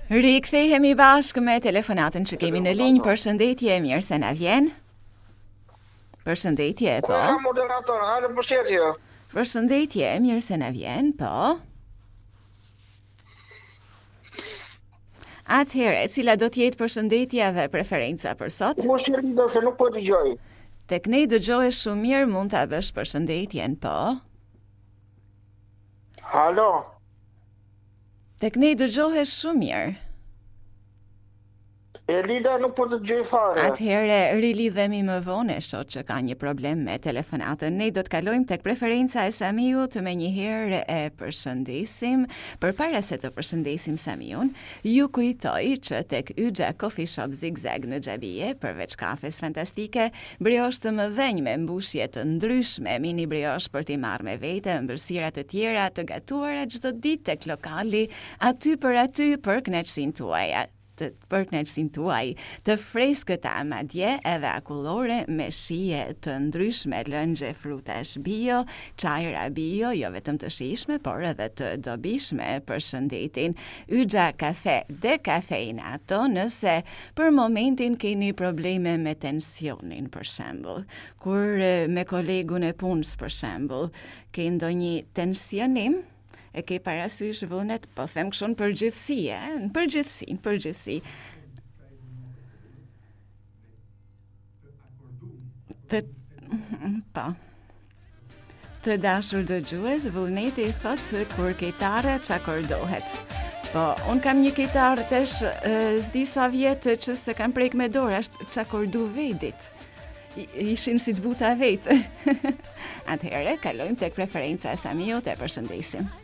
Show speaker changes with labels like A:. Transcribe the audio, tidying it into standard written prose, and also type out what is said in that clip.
A: Rikthehemi bashkë me telefonatën që kemi në linjë. Përshëndetje, mirë se na vjen. Përshëndetje, po.
B: Moderator, hajde përshëndetje.
A: Përshëndetje, mirë se na vjen, po. Atëherë, cila do t'jetë përshëndetja dhe preferenca për sot?
B: Mos e lido se nuk po dëgjoj.
A: Tek ne dëgjohesh shumë mirë, mund ta bësh përshëndetjen, po.
B: Halo.
A: Tek ne dëgjohesh shumë mirë.
B: Elida nuk po dëgjoj fare.
A: Atëherë, rilidhemi më vonë, shoh që ka një problem me telefonatën. Ne do të kalojmë tek preferenca e Samiut, me njëherë e përshëndesim. Përpara se të përshëndesim Samiun, ju kujtoj që tek Yxha Coffee Shop Zigzag në Xhabije, përveç kafes fantastike, brioche të mëdhenj me mbushje të ndryshme, mini brioche për t'i marrë me vete, ëmbëlsira të tjera të gatuara çdo ditë tek lokali, aty për kënaqësinë tuaja. Për kënaqësinë tuaj, të freskëta madje edhe akullore me shije të ndryshme, lëngje frutash bio, çajra bio, jo vetëm të shijshme, por edhe të dobishme për shëndetin. Yxha Kafe Dekafeinato, nëse për momentin keni probleme me tensionin, për shembull, kur me kolegun e punës, për shembull, ke ndonjë tensionim, e ke parasysh vullnet, po them kështu në përgjithësi, në përgjithësi. Të dashur dëgjues, vullneti thotë kur kitara çakordohet. Po, unë kam një kitarë tesh s'di sa vjetë që se kam prek me dorë, është çakordu vedit. Ishin si të buta vetë. Atëherë, kalojmë tek preferenca e Samiut, e përshëndesim.